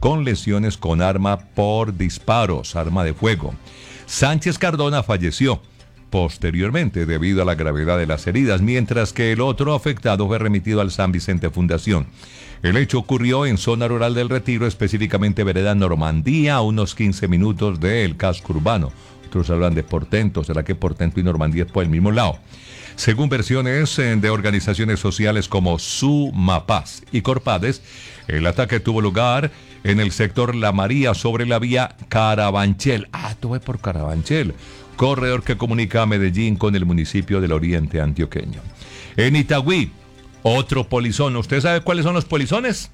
con lesiones con arma por disparos, arma de fuego. Sánchez Cardona falleció posteriormente debido a la gravedad de las heridas, mientras que el otro afectado fue remitido al San Vicente Fundación. El hecho ocurrió en zona rural del Retiro, específicamente vereda Normandía, a unos 15 minutos del casco urbano. Otros hablan de Portento, ¿será que Portento y Normandía es por el mismo lado? Según versiones de organizaciones sociales como Sumapaz y Corpades, el ataque tuvo lugar en el sector La María sobre la vía Carabanchel. Tuve por Carabanchel, corredor que comunica a Medellín con el municipio del Oriente Antioqueño. En Itagüí, otro polizón. ¿Usted sabe cuáles son los polizones?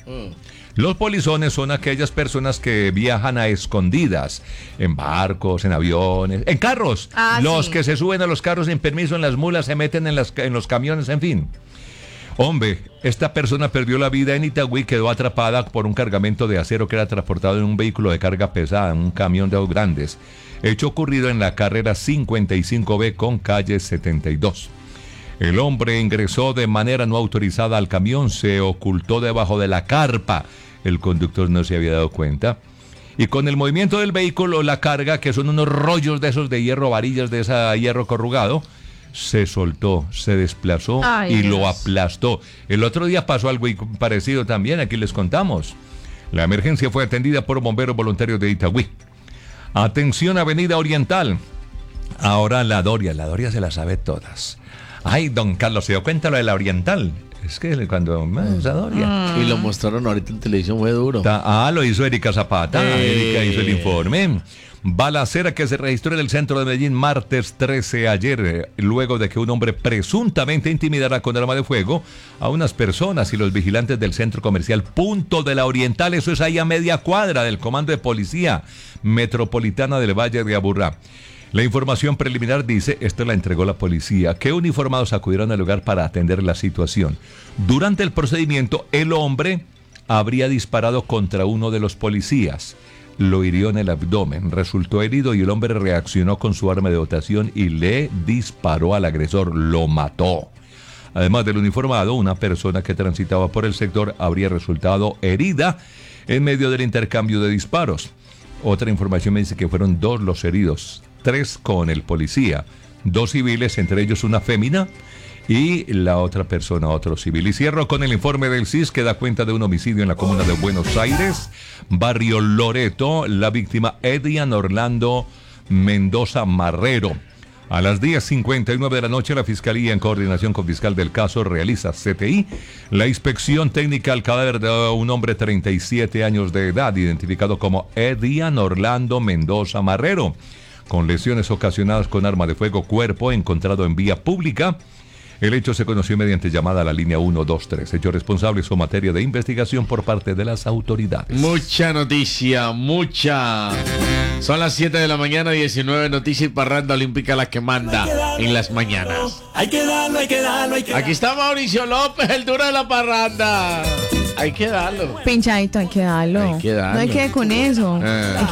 Los polizones son aquellas personas que viajan a escondidas, en barcos, en aviones, en carros. Los que se suben a los carros sin permiso, en las mulas, se meten en los camiones, en fin. Hombre, esta persona perdió la vida en Itagüí, quedó atrapada por un cargamento de acero que era transportado en un vehículo de carga pesada, un camión de grandes. Hecho ocurrido en la carrera 55B con calle 72. El hombre ingresó de manera no autorizada al camión, se ocultó debajo de la carpa. El conductor no se había dado cuenta. Y con el movimiento del vehículo, la carga, que son unos rollos de esos de hierro, varillas de ese hierro corrugado, se soltó, se desplazó y lo aplastó. El otro día pasó algo parecido también, aquí les contamos. La emergencia fue atendida por bomberos voluntarios de Itagüí. Atención, Avenida Oriental. Ahora la Doria se las sabe todas. Ay, don Carlos, ¿se dio cuenta lo de la Oriental? Es que cuando esa Doria. Y lo mostraron ahorita en televisión, fue duro. Lo hizo Erika Zapata. Erika hizo el informe. Balacera que se registró en el centro de Medellín martes 13 ayer, luego de que un hombre presuntamente intimidara con arma de fuego a unas personas y los vigilantes del centro comercial Punto de la Oriental. Eso es ahí a media cuadra del Comando de Policía Metropolitana del Valle de Aburrá. La información preliminar dice, esto la entregó la policía, que uniformados acudieron al lugar para atender la situación. Durante el procedimiento, el hombre habría disparado contra uno de los policías. Lo hirió en el abdomen, resultó herido y el hombre reaccionó con su arma de dotación y le disparó al agresor, lo mató. Además del uniformado, una persona que transitaba por el sector habría resultado herida en medio del intercambio de disparos. Otra información me dice que fueron 2 los heridos, 3 con el policía, 2 civiles, entre ellos una fémina, y la otra persona, otro civil. Y cierro con el informe del CIS que da cuenta de un homicidio en la comuna de Buenos Aires, barrio Loreto, la víctima Edian Orlando Mendoza Marrero. A las 10:59 de la noche, la Fiscalía, en coordinación con fiscal del caso, realiza CTI, la inspección técnica al cadáver de un hombre de 37 años de edad, identificado como Edian Orlando Mendoza Marrero, con lesiones ocasionadas con arma de fuego, cuerpo encontrado en vía pública. El hecho se conoció mediante llamada a la línea 123. Hechos responsables o materia de investigación por parte de las autoridades. Mucha noticia, mucha. Son las 7 de la mañana, 19 noticias y parranda olímpica la que manda en las mañanas. Hay que darlo. Aquí está Mauricio López, el duro de la parranda. Hay que darlo. Pinchadito, hay que darlo. Hay que darlo. No hay que con eso. Hay